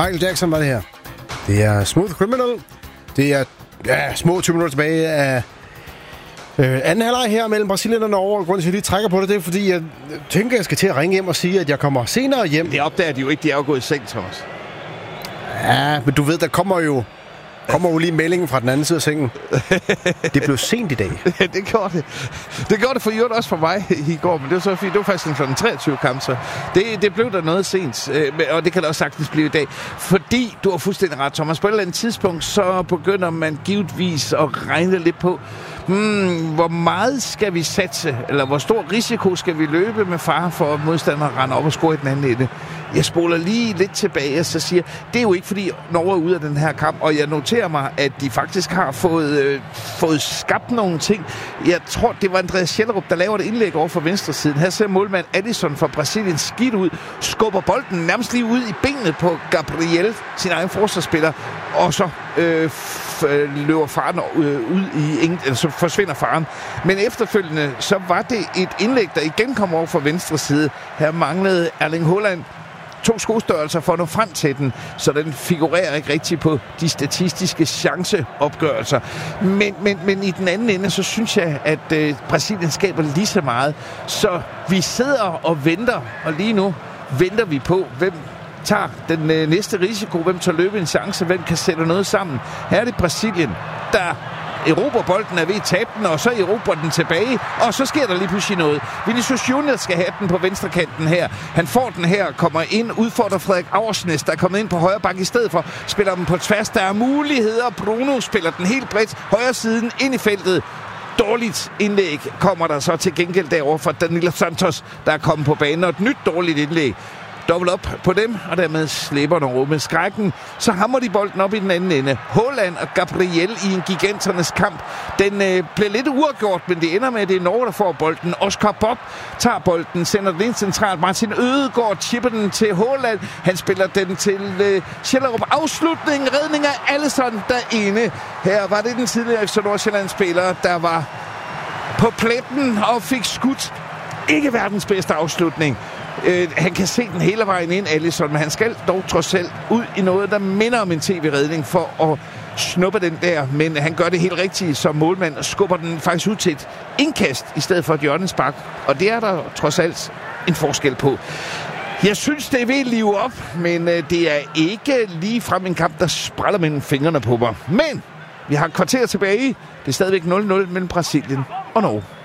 Michael Jackson var det her. Det er Smooth Criminal. Det er små 20 minutter tilbage af anden halvleg her mellem Brasilien og Norge. Og grunden til, at jeg lige trækker på det, det er, fordi jeg tænker, at jeg skal til at ringe hjem og sige, at jeg kommer senere hjem. Det opdager de jo ikke. De er jo gået i seng, Thomas. Ja, men du ved, der kommer jo lige meldingen fra den anden side af sengen. Det blev sent i dag. Ja, det gjorde det. Det gjorde det for Jørgen også for mig i går, men det var så fint. Det var faktisk en 23 kamp, så det blev der noget sent. Og det kan da også sagtens blive i dag. Fordi, du har fuldstændig ret, Thomas, på et eller andet tidspunkt, så begynder man givetvis at regne lidt på, hvor meget skal vi satse, eller hvor stor risiko skal vi løbe med fare for, at modstanderen render op og score i den anden ende. Jeg spoler lige lidt tilbage og så siger, det er jo ikke fordi Norge er ude af den her kamp, og jeg noterer mig, at de faktisk har fået skabt nogle ting. Jeg tror, det var Andreas Schellerup, der laver et indlæg over for venstre siden. Her ser målmand Alisson fra Brasilien skidt ud, skubber bolden nærmest lige ud i benet på Gabriel, sin egen forsvarsspiller, og så løber faren ud i eller så forsvinder faren. Men efterfølgende, så var det et indlæg, der igen kom over fra venstre side. Her manglede Erling Haaland 2 skostørrelser for at nå frem til den, så den figurerer ikke rigtig på de statistiske chanceopgørelser. Men i den anden ende, så synes jeg, at Brasilien skaber lige så meget. Så vi sidder og venter, og lige nu venter vi på, hvem tager den næste risiko, hvem tager løbe en chance, hvem kan sætte noget sammen. Her er det Brasilien, der erobrer bolden, er ved at tabe den, og så erobrer den tilbage, og så sker der lige pludselig noget. Vinicius Junior skal have den på venstrekanten her. Han får den her, kommer ind, udfordrer Frederik Aursnes, der er kommet ind på højre bakke i stedet for, spiller den på tværs. Der er muligheder. Bruno spiller den helt bredt, højre siden ind i feltet. Dårligt indlæg kommer der så til gengæld derovre fra Danilo Santos, der er kommet på banen, og et nyt dårligt indlæg. Dobbelt op på dem, og dermed slipper Norge med skrækken. Så hammer de bolden op i den anden ende. Haaland og Gabriel i en giganternes kamp. Den bliver lidt uafgjort, men det ender med, at det er Norge, der får bolden. Oscar Bob tager bolden, sender den ind centralt. Martin Ødegaard chipper den til Haaland. Han spiller den til Schellerup. Afslutning, redning af Alisson derinde. Her var det den tidligere FC Nordsjælland-spiller, der var på pletten og fik skudt. Ikke verdens bedste afslutning. Han kan se den hele vejen ind, Alisson, men han skal dog trods alt ud i noget, der minder om en tv-redning for at snuppe den der. Men han gør det helt rigtigt som målmand og skubber den faktisk ud til et indkast i stedet for et hjørnespark. Og det er der trods alt en forskel på. Jeg synes, det er ved at live op, men det er ikke lige frem en kamp, der spræller mellem fingrene på mig. Men vi har et kvarter tilbage. Det er stadigvæk 0-0 mellem Brasilien og Norge.